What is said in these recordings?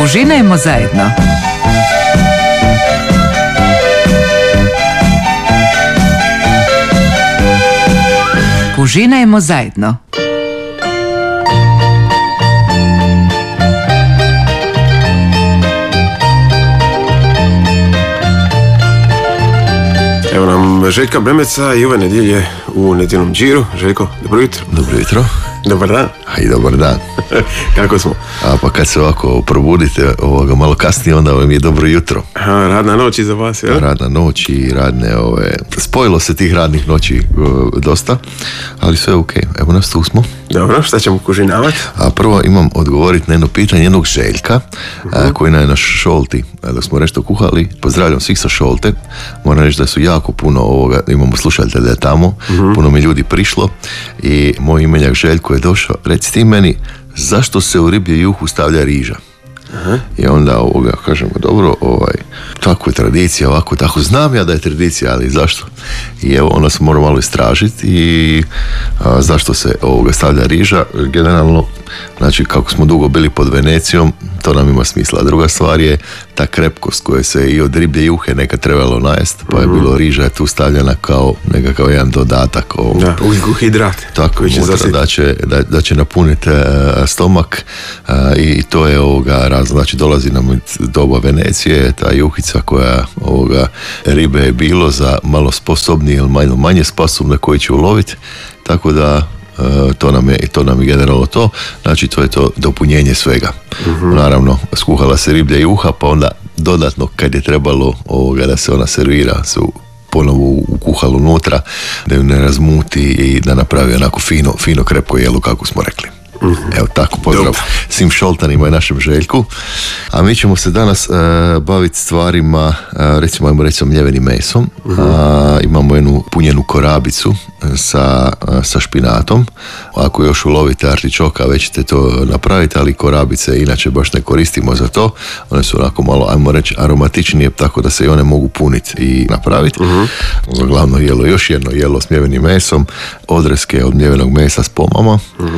Kužinajmo zajedno. Kužinajmo zajedno. Evo nam Željka Bremeca i ove nedjelje u nedjeljnom džiru. Željko, dobro jutro. Dobro jutro. Dobar dan. A i dobar dan. Kako smo? Pa kad se ovako probudite malo kasnije, onda vam je dobro jutro. Radna noć iza vas, jel? Radna noć i radne spojilo se tih radnih noći dosta, ali sve ok. Evo nas, tu smo. Dobro, šta ćemo kužinavati? A prvo imam odgovoriti na jedno pitanje jednog Željka, koji je na Šolti, dok smo nešto kuhali. Pozdravljam svih sa Šolte. Moram reći da su jako puno imamo slušatelja tamo, puno mi ljudi prišlo i moj imenjak Željko je došao. Reci ti meni, zašto se u riblje juhu stavlja riža? I onda kažemo, dobro, tako je tradicija, ovako, tako, znam ja da je tradicija, ali zašto? I evo, onda se mora malo istražiti i zašto se stavlja riža. Generalno, znači, kako smo dugo bili pod Venecijom, to nam ima smisla. Druga stvar je ta krepkost koja se i od riblje juhe nekad trebalo najest, pa je bilo riža tu stavljena kao nekakav jedan dodatak. Ugljikohidrat. Tako, da će napuniti stomak i to je razlog. Znači, dolazi nam doba Venecije, ta juhica koja ribe je bilo za malo sposobnije ili manje sposobne koji će uloviti, tako da to nam je generalno to. Znači, to je to dopunjenje svega. Naravno, skuhala se riblja juha, pa onda dodatno kad je trebalo da se ona servira, su ponovo ukuhalo unutra, da ju ne razmuti i da napravi onako fino krepko jelo, kako smo rekli. Evo tako, pozdrav svim Šoltanima i našem Željku. A mi ćemo se danas baviti stvarima, recimo, ajmo reći, sa mljevenim mesom. Imamo jednu punjenu korabicu sa špinatom. Ako još ulovite artičoka, već ćete to napraviti, ali korabice inače baš ne koristimo za to. One su onako malo, ajmo reći, aromatičnije, tako da se i one mogu puniti i napraviti. Glavno jelo, još jedno jelo s mljevenim mesom, odreske od mljevenog mesa s pomama.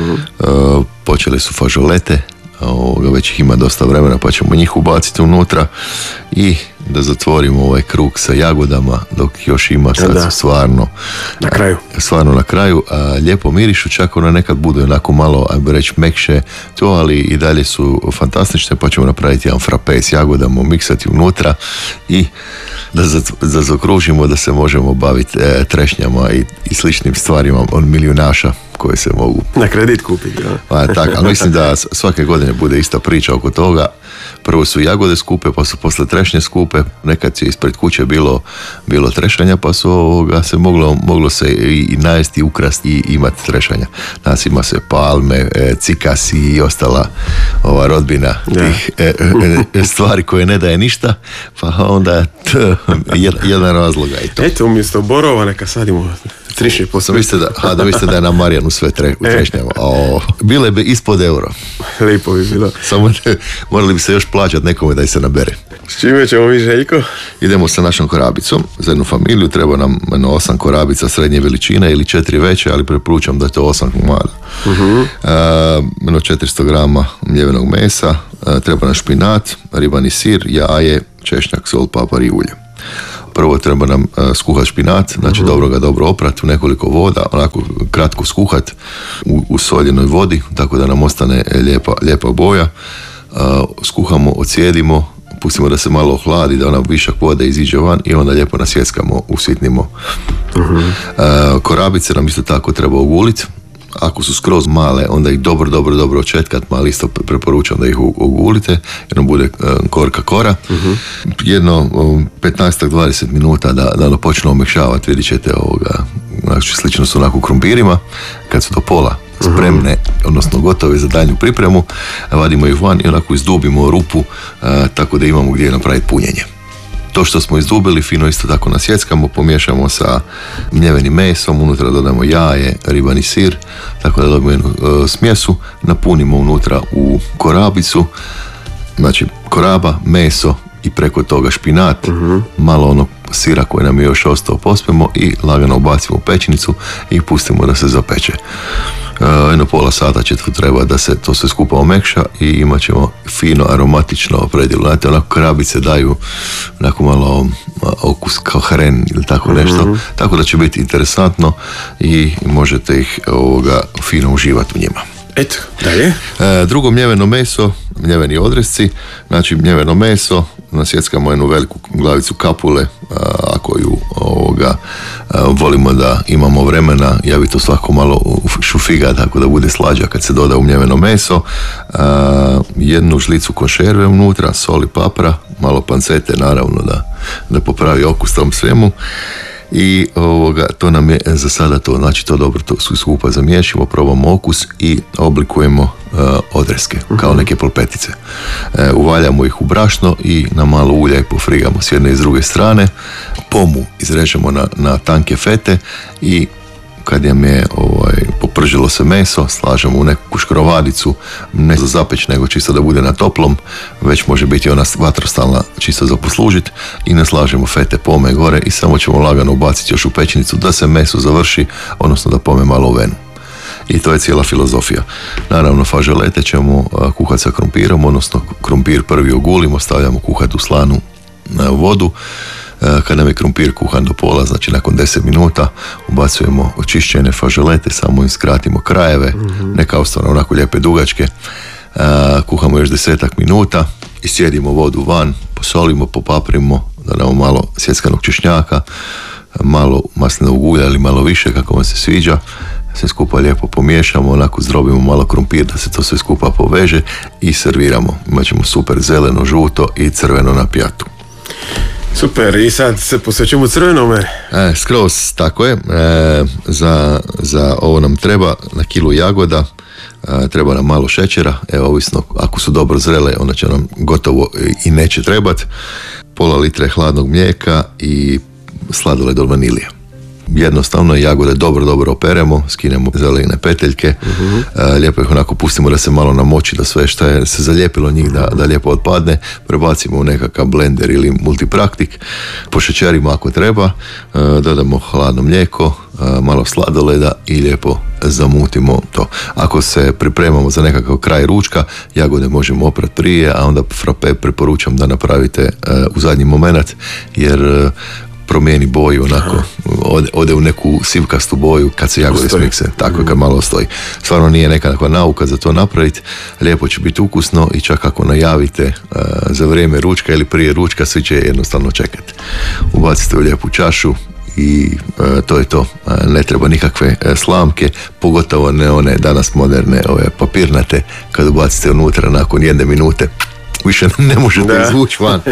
Počele su fažolete, već ih ima dosta vremena, pa ćemo njih ubaciti unutra i da zatvorimo ovaj krug sa jagodama, dok još ima sad stvarno na kraju. Lijepo mirišu, čak ona nekad bude onako malo, ajmo reći, mekše to, ali i dalje su fantastične, pa ćemo napraviti jedan frape s jagodama, miksati unutra i da zaokružimo, da se možemo baviti trešnjama i sličnim stvarima od milijunaša koje se mogu na kredit kupiti. Ali mislim da svake godine bude ista priča oko toga. Prvo su jagode skupe, pa su posle trešnje skupe. Nekad je ispred kuće bilo trešanja, pa su se moglo se i najesti, i ukrasti i imati trešanja. Nas ima se palme, cikasi i ostala rodbina tih stvari koje ne daje ništa, pa onda jedan razloga i to. Eto, umjesto borova neka sadimo trišnje posle. Da mislite da je na Marijanu sve trešnjava. Bile bi ispod euro. Lijepo bi bilo. Samo morali bi se još plaćati nekome da ih se nabere. S čime ćemo mi, Željko? Idemo sa našom korabicom. Za jednu familiju treba nam 8 korabica srednje veličine ili 4 veće, ali preporučam da je to 8 komada. 400 grama mljevenog mesa, treba nam špinat, ribani sir, jaje, češnjak, sol, papar i ulje. Prvo treba nam skuhati špinat, znači dobro oprati u nekoliko voda, onako kratko skuhati u soljenoj vodi, tako da nam ostane lijepa boja. Skuhamo, ocijedimo, pustimo da se malo ohladi, da ona višak vode iziđe van i onda lijepo nasjeckamo, usitnimo. Korabice nam isto tako treba oguliti. Ako su skroz male, onda ih dobro očetkat, ali isto preporučam da ih ogulite, jer nam bude kora. Jedno 15-20 minuta da ono počne omekšavati, vidit ćete znači slično su onako krumpirima, kad su do pola spremne, odnosno gotove za daljnju pripremu, vadimo ih van i onako izdubimo rupu, tako da imamo gdje napraviti punjenje. To što smo izdubili fino isto tako nasjeckamo, pomiješamo sa mljevenim mesom, unutra dodamo jaje, ribani sir, tako da dobijemo jednu smjesu, napunimo unutra u korabicu, znači koraba, meso i preko toga špinat, malo onog sira koji nam je još ostao pospemo i lagano ubacimo u pećnicu i pustimo da se zapeče. Jedno pola sata će treba da se to sve skupa omekša i imat ćemo fino aromatično predjelo. Znate, onako krabice daju onako malo okus kao hren ili tako nešto, tako da će biti interesantno i možete ih fino uživati u njima. Eto, dalje. Drugo, mljeveno meso, mljeveni odresci. Znači, mljeveno meso, nasjeckamo jednu veliku glavicu kapule, ako ju volimo da imamo vremena, ja bi to svako malo šufiga, tako da bude slađa kad se doda u mljeveno meso. Jednu žlicu konšerve unutra, sol i papra, malo pancete, naravno da popravi okus tom svemu. I to nam je za sada to, znači to dobro to skupa zamiješimo, probamo okus i oblikujemo odreske kao neke polpetice. Uvaljamo ih u brašno i na malo ulja i pofrigamo s jedne i s druge strane. Pomu izrežemo na tanke fete i kad nam je popržilo se meso, slažemo u neku škrovadicu, ne za zapeć, nego čisto da bude na toplom, već može biti ona vatrostalna čisto za poslužiti, i naslažemo fete pome gore i samo ćemo lagano ubaciti još u pećnicu da se meso završi, odnosno da pome malo u venu. I to je cijela filozofija. Naravno, fažolete ćemo kuhati sa krompirom, odnosno krompir prvi ogulimo, stavljamo kuhati u slanu vodu. Kad nam je krumpir kuhan do pola, znači nakon 10 minuta, ubacujemo očišćene fažolete, samo im skratimo krajeve, neka ostane onako lijepe dugačke. Kuhamo još 10 minuta, iscijedimo vodu van, posolimo, popaprimo, da damo malo sjeckanog češnjaka, malo maslinovog ulja ili malo više kako vam se sviđa. Sve skupa lijepo pomiješamo, onako zdrobimo malo krumpir da se to sve skupa poveže i serviramo. Imaćemo super zeleno, žuto i crveno na pijatu. Super, i sad se posvećujemo crvenome. Skroz, tako je. Za ovo nam treba na kilu jagoda, treba nam malo šećera, ovisno ako su dobro zrele, onda će nam gotovo i neće trebati. Pola litre hladnog mlijeka i sladoled od vanilije. Jednostavno jagode dobro operemo, skinemo zelene peteljke, lijepo ih onako pustimo da se malo namoči, da sve što je se zalijepilo njih da lijepo otpadne, prebacimo u nekakav blender ili multipraktik, pošećerimo ako treba, dodamo hladno mlijeko, malo sladoleda i lijepo zamutimo to. Ako se pripremamo za nekakav kraj ručka, jagode možemo oprati prije, a onda frape preporučam da napravite u zadnji moment, jer promijeni boju, onako, ode u neku sivkastu boju kad se jagode smikse, tako kad malo stoji. Stvarno nije nekakva nauka za to napraviti, lijepo će biti ukusno i čak ako najavite za vrijeme ručka ili prije ručka, svi će jednostavno čekati. Ubacite u lijepu čašu i to je to. Ne treba nikakve slamke, pogotovo ne one danas moderne, ove papirnate, kad ubacite unutra nakon 1 minute, više ne možete izvući van.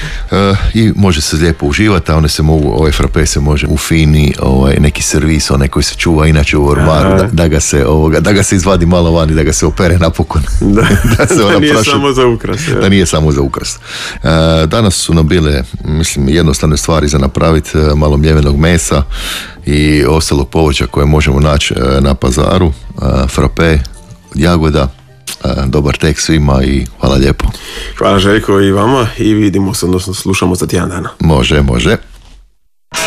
I može se lijepo uživati, a one se mogu, ovaj frape se može u fini, neki servis, onaj koji se čuva inače u ormaru, da ga se izvadi malo van i da ga se opere napokon. Da nije samo za ukras. Da nije samo za ukras. Danas su nam bile, mislim, jednostavne stvari za napraviti, malo mljevenog mesa i ostalog povrća koje možemo naći na pazaru, frape, jagoda. Dobar tek svima i hvala lijepo. Hvala Željko i vama i vidimo se, odnosno slušamo za tjedan dana. Može.